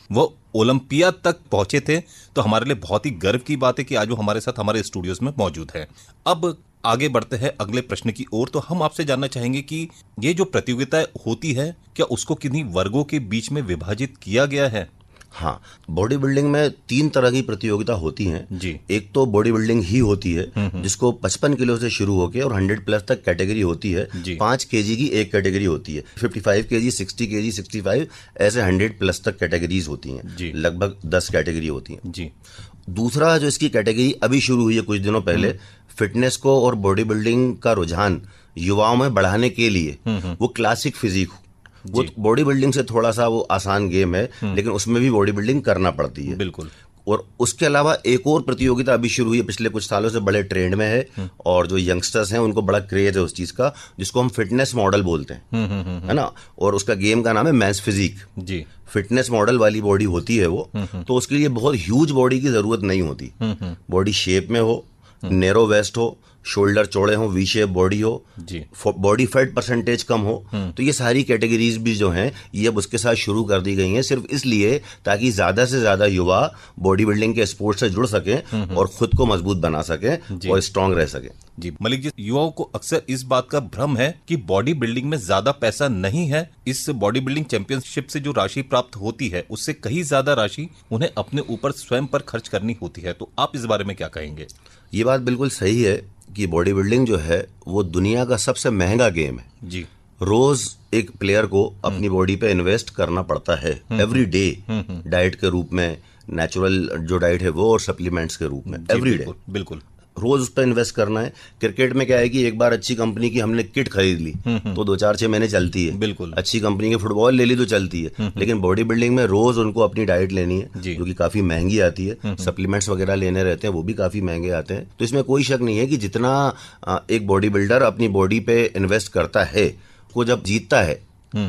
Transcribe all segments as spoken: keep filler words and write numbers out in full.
वो ओलंपिया तक पहुंचे थे। तो हमारे लिए बहुत ही गर्व की बात है कि आज वो हमारे साथ हमारे स्टूडियोज में मौजूद है। अब आगे बढ़ते हैं अगले प्रश्न की ओर। तो हम आपसे जानना चाहेंगे कि ये जो प्रतियोगिता होती है, क्या उसको किन्हीं वर्गों के बीच में विभाजित किया गया है? हाँ, बॉडी बिल्डिंग में तीन तरह की प्रतियोगिता होती हैं जी। एक तो बॉडी बिल्डिंग ही होती है जिसको पचपन किलो से शुरू होकर और हंड्रेड प्लस तक कैटेगरी होती है। पांच केजी की एक कैटेगरी होती है, fifty five KG, sixty KG, sixty five, ऐसे हंड्रेड प्लस तक कैटेगरीज होती हैं। लगभग दस कैटेगरी होती हैं जी। दूसरा जो इसकी कैटेगरी अभी शुरू हुई है कुछ दिनों पहले, फिटनेस को और बॉडी बिल्डिंग का रुझान युवाओं में बढ़ाने के लिए, वो क्लासिक फिजिक, वो बॉडी बिल्डिंग से थोड़ा सा वो आसान गेम है, लेकिन उसमें भी बॉडी बिल्डिंग करना पड़ती है। बिल्कुल। और उसके अलावा एक और प्रतियोगिता अभी शुरू हुई है, पिछले कुछ सालों से बड़े ट्रेंड में है, और जो यंगस्टर्स हैं उनको बड़ा क्रेज है उस चीज का, जिसको हम फिटनेस मॉडल बोलते हैं, है ना। और उसका गेम का नाम है मैंस फिजिक जी। फिटनेस मॉडल वाली बॉडी होती है वो, तो उसके लिए बहुत ह्यूज बॉडी की जरूरत नहीं होती। बॉडी शेप में हो, नैरो वेस्ट हो, शोल्डर चौड़े हो, वी शेप बॉडी हो, बॉडी फैट परसेंटेज कम हो, तो ये सारी कैटेगरीज भी जो हैं ये अब उसके साथ शुरू कर दी गई हैं, सिर्फ इसलिए ताकि ज्यादा से ज्यादा युवा बॉडी बिल्डिंग के स्पोर्ट्स से जुड़ सकें और खुद को मजबूत बना सकें और स्ट्रांग रह सकें। जी मलिक जी, युवाओं को अक्सर इस बात का भ्रम है कि बॉडी बिल्डिंग में ज्यादा पैसा नहीं है। इस बॉडी बिल्डिंग चैंपियनशिप से जो राशि प्राप्त होती है उससे कहीं ज्यादा राशि उन्हें अपने ऊपर स्वयं पर खर्च करनी होती है। तो आप इस बारे में क्या कहेंगे? ये बात बिल्कुल सही है कि बॉडी बिल्डिंग जो है वो दुनिया का सबसे महंगा गेम है जी। रोज एक प्लेयर को अपनी बॉडी पे इन्वेस्ट करना पड़ता है, एवरी डे, डाइट के रूप में, नेचुरल जो डाइट है वो, और सप्लीमेंट्स के रूप में, एवरी डे बिल्कुल रोज उस पर इन्वेस्ट करना है। क्रिकेट में क्या है कि एक बार अच्छी कंपनी की हमने किट खरीद ली तो दो चार छह महीने चलती है, बिल्कुल। अच्छी कंपनी की फुटबॉल ले ली तो चलती है, लेकिन बॉडी बिल्डिंग में रोज उनको अपनी डाइट लेनी है जो कि काफी महंगी आती है, सप्लीमेंट्स वगैरह लेने रहते हैं वो भी काफी महंगे आते हैं। तो इसमें कोई शक नहीं है कि जितना एक बॉडी बिल्डर अपनी बॉडी पे इन्वेस्ट करता है, वो जब जीतता है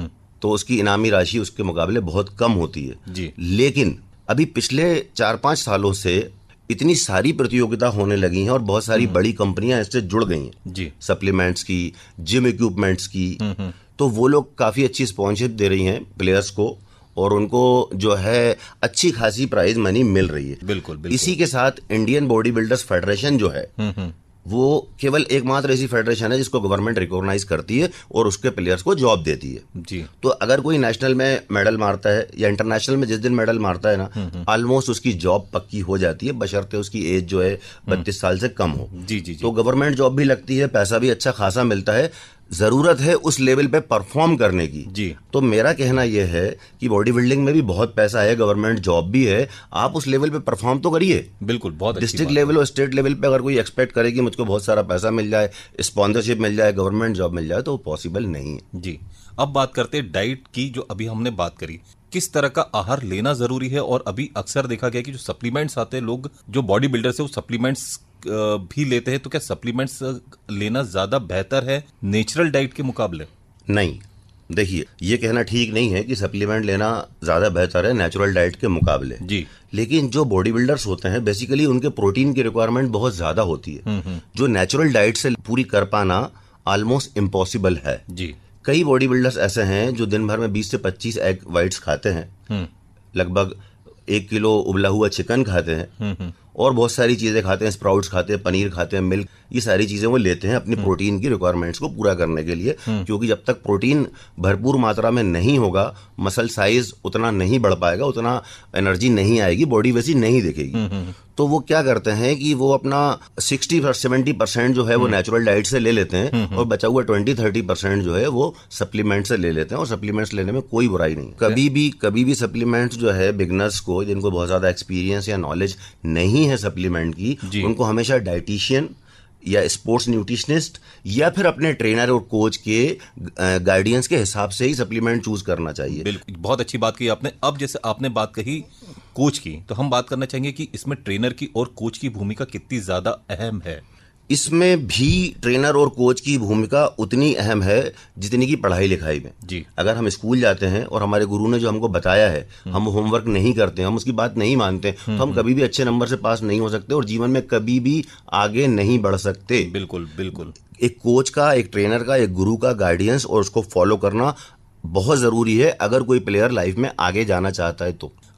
तो उसकी इनामी राशि उसके मुकाबले बहुत कम होती है। लेकिन अभी पिछले चार पांच सालों से इतनी सारी प्रतियोगिता होने लगी हैं और बहुत सारी बड़ी कंपनियां इससे जुड़ गई हैं जी, सप्लीमेंट्स की, जिम इक्विपमेंट्स की, तो वो लोग काफी अच्छी स्पॉन्सरशिप दे रही हैं प्लेयर्स को और उनको जो है अच्छी खासी प्राइज मनी मिल रही है। बिल्कुल, बिल्कुल। इसी के साथ इंडियन बॉडी बिल्डर्स फेडरेशन जो है वो केवल एकमात्र ऐसी फेडरेशन है जिसको गवर्नमेंट रिकॉग्नाइज करती है और उसके प्लेयर्स को जॉब देती है जी। तो अगर कोई नेशनल में मेडल मारता है या इंटरनेशनल में जिस दिन मेडल मारता है ना, ऑलमोस्ट उसकी जॉब पक्की हो जाती है, बशर्ते उसकी एज जो है बत्तीस साल से कम हो जी, जी, जी। तो गवर्नमेंट जॉब भी लगती है, पैसा भी अच्छा खासा मिलता है। जरूरत है उस लेवल पे परफॉर्म करने की जी। तो मेरा कहना यह है कि बॉडी बिल्डिंग में भी बहुत पैसा है, गवर्नमेंट जॉब भी है, आप उस लेवल पे परफॉर्म तो करिए। बिल्कुल, बहुत डिस्ट्रिक्ट लेवल और स्टेट लेवल पे अगर कोई एक्सपेक्ट करे कि मुझको बहुत सारा पैसा मिल जाए, स्पॉन्सरशिप मिल जाए, गवर्नमेंट जॉब मिल जाए, तो पॉसिबल नहीं है जी। अब बात करते हैं डाइट की, जो अभी हमने बात करी, किस तरह का आहार लेना जरूरी है। और अभी अक्सर देखा गया कि जो सप्लीमेंट्स आते हैं, लोग जो बॉडी बिल्डर्स है वो सप्लीमेंट्स भी लेते हैं, तो क्या सप्लीमेंट्स लेना ज्यादा बेहतर है नेचुरल डाइट के मुकाबले? नहीं, देखिए ये कहना ठीक नहीं है कि सप्लीमेंट लेना ज्यादा बेहतर है नेचुरल डाइट के मुकाबले जी। लेकिन जो बॉडी बिल्डर्स होते हैं बेसिकली उनके प्रोटीन की रिक्वायरमेंट बहुत ज्यादा होती है, जो नेचुरल डाइट से पूरी कर पाना ऑलमोस्ट इम्पॉसिबल है जी। कई बॉडी बिल्डर्स ऐसे हैं जो दिन भर में बीस से पच्चीस एग वाइट्स खाते हैं, लगभग एक किलो उबला हुआ चिकन खाते हैं और बहुत सारी चीजें खाते हैं, स्प्राउट्स खाते हैं, पनीर खाते हैं, मिल्क, ये सारी चीजें वो लेते हैं अपनी प्रोटीन की रिक्वायरमेंट्स को पूरा करने के लिए, क्योंकि जब तक प्रोटीन भरपूर मात्रा में नहीं होगा मसल साइज उतना नहीं बढ़ पाएगा, उतना एनर्जी नहीं आएगी, बॉडी वैसी नहीं दिखेगी। तो वो क्या करते हैं कि वो अपना सिक्सटी सेवेंटी परसेंट जो है वो नेचुरल डाइट से ले लेते हैं और बचा हुआ ट्वेंटी थर्टी परसेंट जो है वो सप्लीमेंट से ले लेते हैं, और सप्लीमेंट्स लेने में कोई बुराई नहीं। कभी भी कभी भी सप्लीमेंट्स जो है बिगनर्स को, जिनको बहुत ज्यादा एक्सपीरियंस या नॉलेज नहीं है सप्लीमेंट की, उनको हमेशा डाइटिशियन या स्पोर्ट्स न्यूट्रिशनिस्ट या फिर अपने ट्रेनर और कोच के गाइडेंस के हिसाब से ही सप्लीमेंट चूज करना चाहिए। बिल्कुल, बहुत अच्छी बात कही आपने। अब जैसे आपने बात कही कोच की, तो हम बात करना चाहेंगे कि इसमें ट्रेनर की और कोच की भूमिका कितनी ज्यादा अहम है। इसमें भी ट्रेनर और कोच की भूमिका उतनी अहम है जितनी की पढ़ाई लिखाई में जी। अगर हम स्कूल जाते हैं और हमारे गुरु ने जो हमको बताया है हम होमवर्क नहीं करते, हम उसकी बात नहीं मानते, तो हम कभी भी अच्छे नंबर से पास नहीं हो सकते और जीवन में कभी भी आगे नहीं बढ़ सकते। बिल्कुल बिल्कुल। एक कोच का, एक ट्रेनर का, एक गुरु का गाइडेंस और उसको फॉलो करना बहुत जरूरी है अगर कोई प्लेयर लाइफ में आगे जाना चाहता है तो।